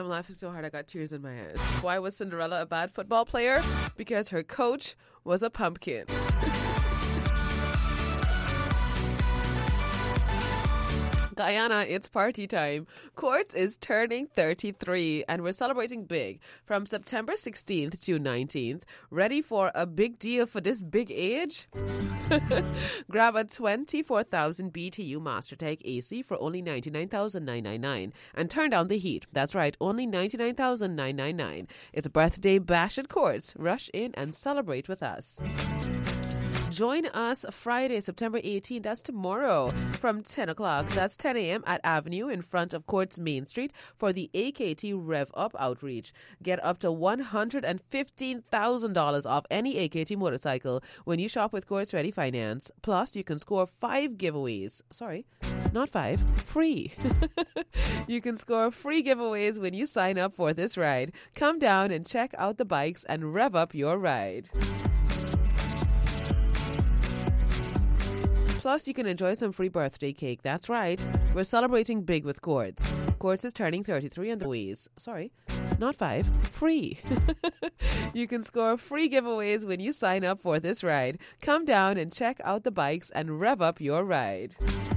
I'm laughing so hard I got tears in my eyes. Why was Cinderella a bad football player? Because her coach was a pumpkin. Guyana, it's party time. Quartz is turning 33 and we're celebrating big from September 16th to 19th. Ready for a big deal for this big age? Grab a 24,000 BTU MasterTech AC for only $99,999 and turn down the heat. That's right, only $99,999. It's a birthday bash at Quartz. Rush in and celebrate with us. Join us Friday, September 18th. That's tomorrow from 10 o'clock. That's 10 a.m. at Avenue in front of Quartz Main Street for the AKT Rev Up outreach. Get up to $115,000 off any AKT motorcycle when you shop with Quartz Ready Finance. Plus, you can score 5 giveaways. Sorry, not 5, free. You can score free giveaways when you sign up for this ride. Come down and check out the bikes and rev up your ride. Plus, you can enjoy some free birthday cake. That's right. We're celebrating big with Quartz. Quartz is turning 33 and the ways. Sorry, not 5, free. You can score free giveaways when you sign up for this ride. Come down and check out the bikes and rev up your ride.